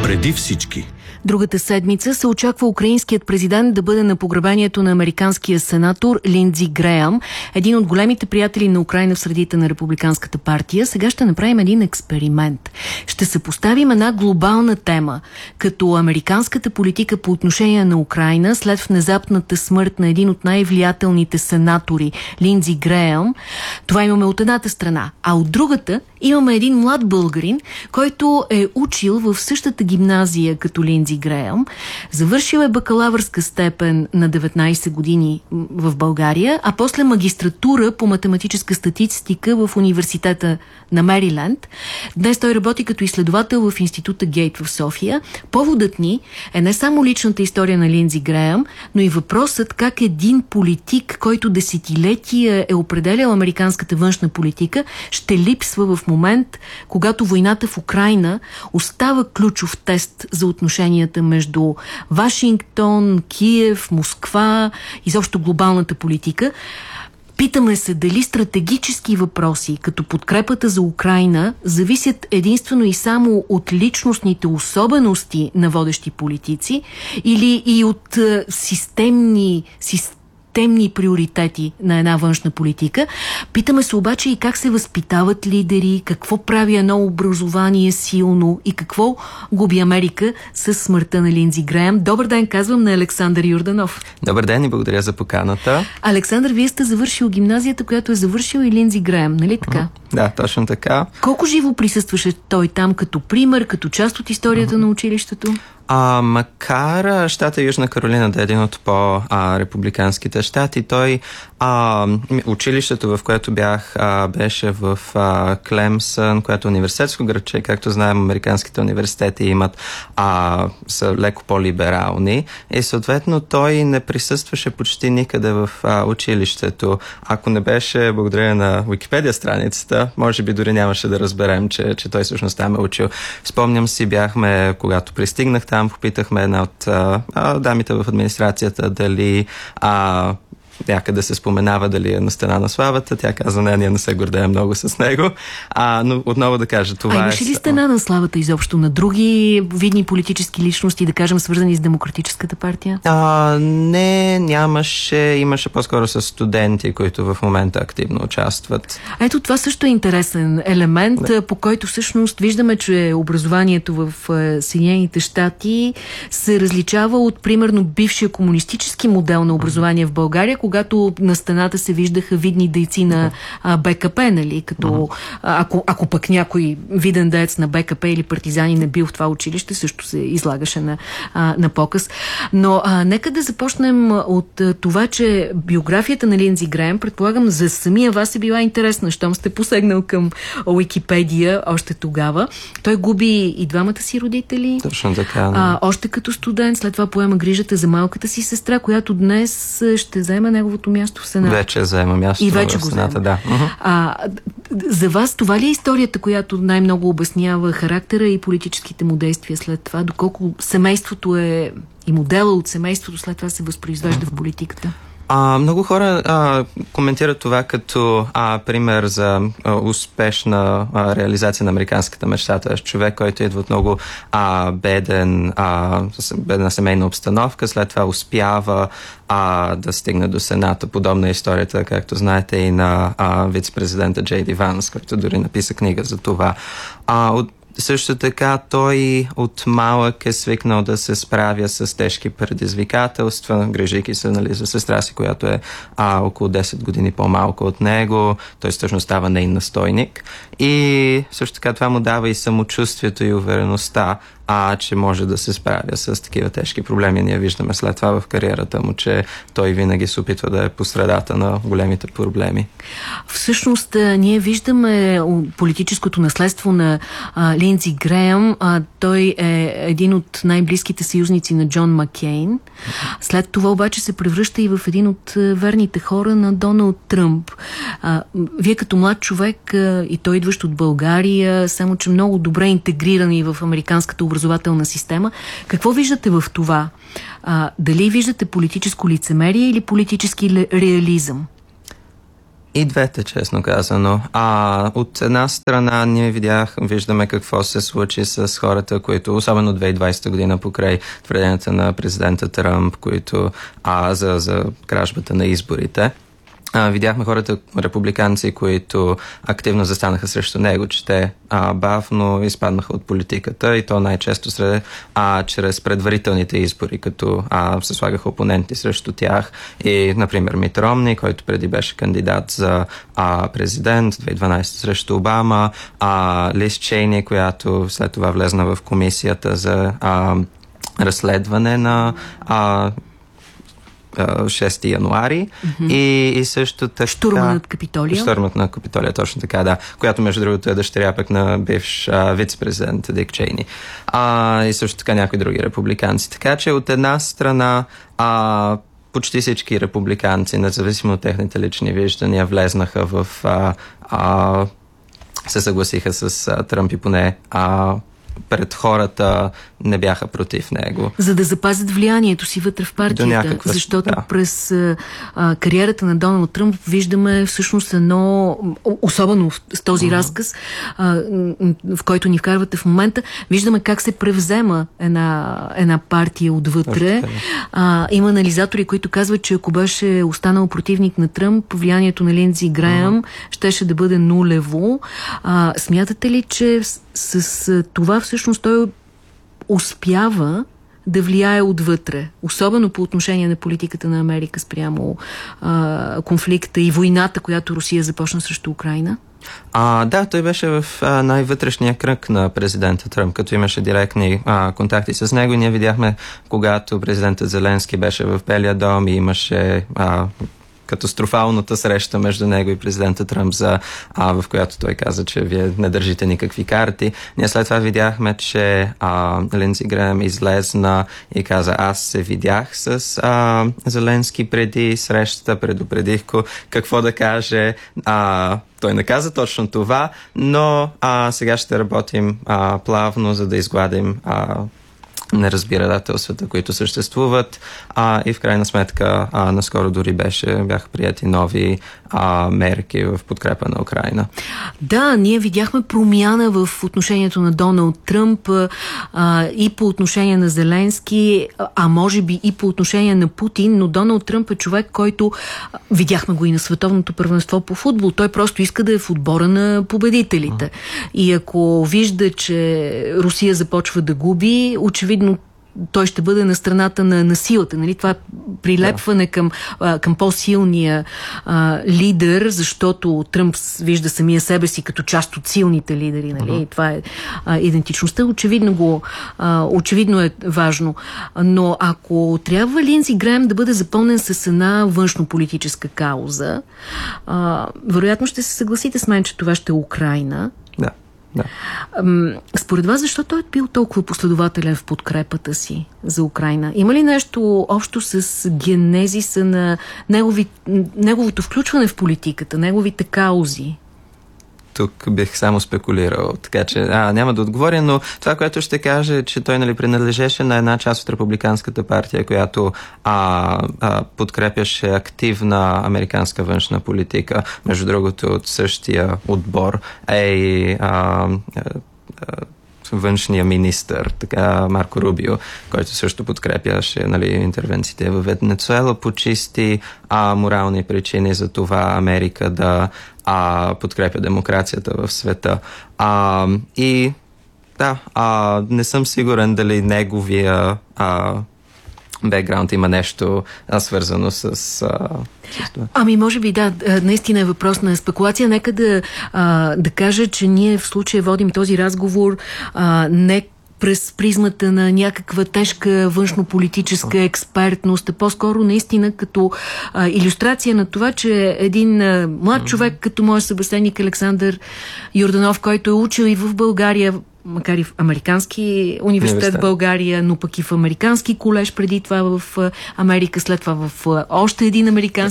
Преди всички. Другата седмица се очаква украинският президент да бъде на погребението на американския сенатор Линдзи Греъм, един от големите приятели на Украйна в средите на Републиканската партия. Сега ще направим един експеримент. Ще съпоставим една глобална тема, като американската политика по отношение на Украйна след внезапната смърт на един от най-влиятелните сенатори Линдзи Греъм. Това имаме от едната страна. А от другата имаме един млад българин, който е учил в същата гимназия като Линдзи Греъм. Завършил е бакалавърска степен на 19 години в България, а после магистратура по математическа статистика в университета на Мериленд. Днес той работи като изследовател в института Гейт в София. Поводът ни е не само личната история на Линдзи Греъм, но и въпросът как един политик, който десетилетия е определял американската външна политика, ще липсва в момент, когато войната в Украйна остава ключов тест за отношенията между Вашингтон, Киев, Москва, изобщо глобалната политика. Питаме се дали стратегически въпроси, като подкрепата за Украйна, зависят единствено и само от личностните особености на водещи политици или и от системни приоритети на една външна политика. Питаме се обаче и как се възпитават лидери, какво прави едно образование силно и какво губи Америка с смъртта на Линдзи Греъм. Добър ден, казвам на Александър Йорданов. Добър ден и благодаря за поканата. Александър, вие сте завършил гимназията, която е завършил и Линдзи Греъм, нали така? Да, точно така. Колко живо присъстваше той там като пример, като част от историята на училището? Макар щата Южна Каролина да е един от по-републиканските щати, той училището, в което бях, беше в Клемсън, което е университетско градче. Както знаем, американските университети имат са леко по-либерални и съответно той не присъстваше почти никъде в училището. Ако не беше благодарение на Википедия страницата, може би дори нямаше да разберем, че той всъщност там е учил. Спомням си, бяхме, когато пристигнах там, попитахме една от дамите в администрацията дали някъде се споменава дали е на стена на славата. Тя каза, ние не се гордеем много с него. Но отново да кажа, това имаше ли стена на славата изобщо на други видни политически личности, да кажем, свързани с Демократическата партия? Не, нямаше. Имаше по-скоро с студенти, които в момента активно участват. Ето, това също е интересен елемент, по който всъщност виждаме, че образованието в Съединените щати се различава от, примерно, бившия комунистически модел на образование в България, когато на стената се виждаха видни дейци на БКП, нали? Като, ако пък някой виден деец на БКП или партизани не бил в това училище, също се излагаше на показ. Но нека да започнем от това, че биографията на Линдзи Греъм, предполагам, за самия вас е била интересна, щом сте посегнал към Уикипедия още тогава. Той губи и двамата си родители. Точно така. Още като студент, след това поема грижата за малката си сестра, която днес ще вземе неговото място в Сената. Вече заема място в Сената, да. За вас това ли е историята, която най-много обяснява характера и политическите му действия след това? Доколко семейството е и модела от семейството след това се възпроизвежда в политиката? Много хора коментират това като пример за успешна реализация на американската мечта. Т.е. човек, който идва от много бедна семейна обстановка, след това успява да стигне до Сената. Подобна е историята, както знаете, и на вице-президента Джей Ди Ванс, който дори написа книга за това. Също така той от малък е свикнал да се справя с тежки предизвикателства, грижейки се, нали, за сестра си, която е около 10 години по-малко от него. Той всъщност става нейн настойник. И също така това му дава и самочувствието и увереността, че може да се справя с такива тежки проблеми. Ние виждаме след това в кариерата му, че той винаги се опитва да е по средата на големите проблеми. Всъщност, ние виждаме политическото наследство на Линдзи Греъм. Той е един от най-близките съюзници на Джон Маккейн. След това обаче се превръща и в един от верните хора на Доналд Тръмп. Вие като млад човек и той идващ от България, само че много добре интегрирани в американската образователна система, какво виждате в това? Дали виждате политическо лицемерие или политически реализъм? И двете, честно казано. От една страна ние виждаме какво се случи с хората, които, особено 2020 година, покрай твърденията на президента Тръмп, които за кражбата на изборите. Видяхме хората, републиканци, които активно застанаха срещу него, че те бавно изпаднаха от политиката и то най-често чрез предварителните избори, като се слагаха опоненти срещу тях. И, например, Мит Ромни, който преди беше кандидат за президент 2012 срещу Обама, Лиз Чейни, която след това влезна в комисията за разследване на 6 януари и също така... Штурмът на Капитолия, точно така, да. Която, между другото, е дъщеря пък на бивш вице-президент Дик Чейни. И също така някои други републиканци. Така че от една страна почти всички републиканци, независимо от техните лични виждания, влезнаха в... се съгласиха с Тръмп и поне пред хората не бяха против него. За да запазят влиянието си вътре в партията. Защото през кариерата на Доналд Тръмп виждаме всъщност едно, особено с този разказ, в който ни вкарвате в момента, виждаме как се превзема една партия отвътре. Има анализатори, които казват, че ако беше останал противник на Тръмп, влиянието на Линдзи Греъм щеше да бъде нулево. Смятате ли, че с това всъщност той успява да влияе отвътре, особено по отношение на политиката на Америка спрямо конфликта и войната, която Русия започна срещу Украйна? Да, той беше в най-вътрешния кръг на президента Тръмп, като имаше директни контакти с него. Ние видяхме, когато президентът Зеленски беше в Белия дом и имаше катастрофалната среща между него и президента Тръмп, в която той каза, че вие не държите никакви карти. Ние след това видяхме, че Линдзи Греъм излезна и каза, аз се видях с Зеленски преди срещата, предупредих го какво да каже. Той не каза точно това, но сега ще работим плавно, за да изгладим неразбирателствата, които съществуват, и в крайна сметка наскоро дори бяха прияти нови мерки в подкрепа на Украйна. Да, ние видяхме промяна в отношението на Доналд Тръмп и по отношение на Зеленски, може би и по отношение на Путин, но Доналд Тръмп е човек, който видяхме го и на световното първенство по футбол. Той просто иска да е в отбора на победителите. И ако вижда, че Русия започва да губи, очевидно той ще бъде на страната на силата. Нали? Това прилепване към по-силния лидер, защото Тръмп вижда самия себе си като част от силните лидери. Нали? Това е идентичността. Очевидно е важно. Но ако трябва Линдзи Греъм да бъде запълнен с една външнополитическа кауза, вероятно ще се съгласите с мен, че това ще е Украйна. Да. Да. Според вас, защо той е бил толкова последователен в подкрепата си за Украйна? Има ли нещо общо с генезиса на неговото включване в политиката, неговите каузи? Тук бих само спекулирал, така че няма да отговоря, но това, което ще кажа, е, че той принадлежеше на една част от републиканската партия, която подкрепяше активна американска външна политика. Между другото, от същия отбор външния министър, Марко Рубио, който също подкрепяше интервенциите в Венецуела по чисти морални причини за това Америка да подкрепя демокрацията в света. Не съм сигурен дали неговия бекграунд има нещо свързано с това. Може би да, наистина е въпрос на спекулация. Нека да кажа, че ние в случая водим този разговор не през призмата на някаква тежка външнополитическа експертност, а по-скоро наистина като илюстрация на това, че един млад човек, като моят събеседник Александър Йорданов, който е учил и в България, макар и в Американски университет в България, но пък и в Американски колеж преди това в Америка, след това в още един американски